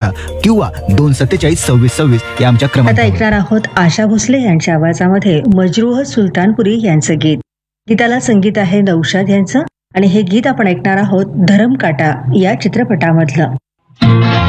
किंवा 2472626 या आमच्या आता क्रमांकावर. ऐकणार आहोत आशा भोसले यांच्या आवाजामध्ये मजरूह सुलतानपुरी यांचं गीत. गीताला संगीत आहे नौशाद यांचं आणि हे गीत आपण ऐकणार आहोत धरमकाटा या चित्रपटामधलं.